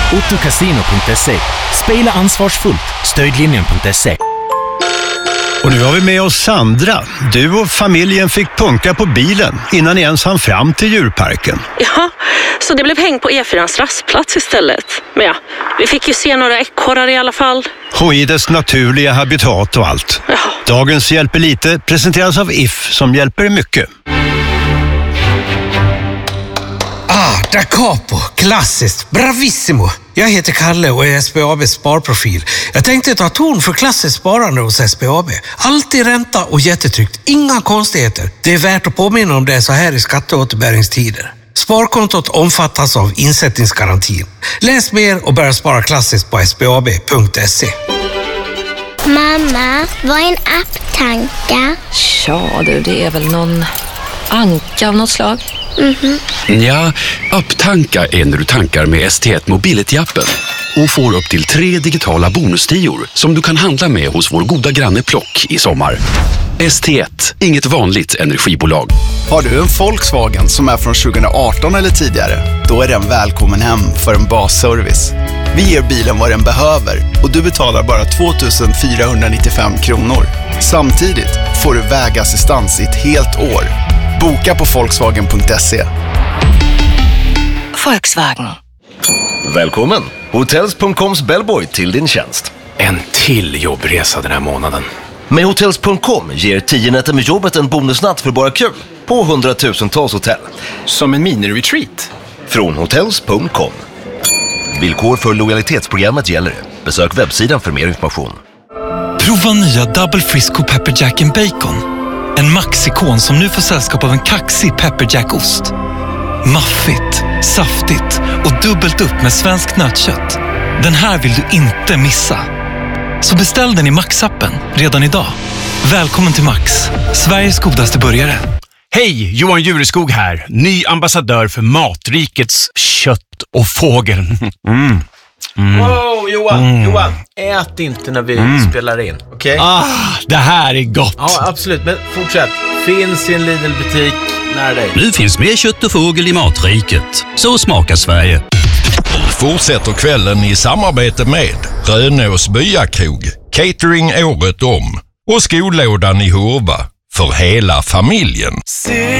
Ottokasino.se. Spela ansvarsfullt. Stödlinjen.se. Och nu har vi med oss Sandra. Du och familjen fick punka på bilen innan ni ens hann fram till djurparken. Ja, så det blev häng på E4:ans rastplats istället. Men ja, vi fick ju se några ekorrar i alla fall. Och i dess naturliga habitat och allt. Ja. Dagens Hjälper lite presenteras av If som hjälper mycket. Da capo, klassiskt, bravissimo. Jag heter Kalle och är SBABs sparprofil. Jag tänkte ta ton för klassiskt sparande hos SBAB. Alltid ränta och jättetryggt, inga konstigheter. Det är värt att påminna om det så här i skatteåterbäringstider. Sparkontot omfattas av insättningsgarantin. Läs mer och börja spara klassiskt på sbab.se. Mamma, vad är en apptanka? Ja du, det är väl någon anka av något slag. Ja, apptanka är när du tankar med ST1 Mobility-appen och får upp till 3 digitala bonustior som du kan handla med hos vår goda granne Plock i sommar. ST1, inget vanligt energibolag. Har du en Volkswagen som är från 2018 eller tidigare? Då är den välkommen hem för en basservice. Vi ger bilen vad den behöver och du betalar bara 2 495 kronor. Samtidigt får du vägassistans i ett helt år. Boka på Volkswagen.se. Volkswagen. Välkommen! Hotels.coms bellboy till din tjänst. En till jobbresa den här månaden. Med Hotels.com ger 10 nätter med jobbet en bonusnatt för bara kul på 100,000-tals hotell. Som en mini-retreat. Från Hotels.com. Villkor för lojalitetsprogrammet gäller. Besök webbsidan för mer information. Prova nya Double Frisco Pepper Jack and Bacon. En maxikon som nu får sällskap av en kaxig Pepper Jack-ost. Maffigt, saftigt och dubbelt upp med svenskt nötkött. Den här vill du inte missa. Så beställ den i Max-appen redan idag. Välkommen till Max, Sveriges godaste burgare. Hej, Johan Jureskog här. Ny ambassadör för Matrikets kött och fågel. Wow, Johan, ät inte när vi spelar in, okej? Det här är gott. Ja, absolut, men fortsätt. Finns i en Lidl-butik nära dig. Nu finns mer kött och fågel i Matriket. Så smakar Sverige. Fortsätter kvällen i samarbete med Rönås Byakrog, catering året om och skolådan i Hurva för hela familjen.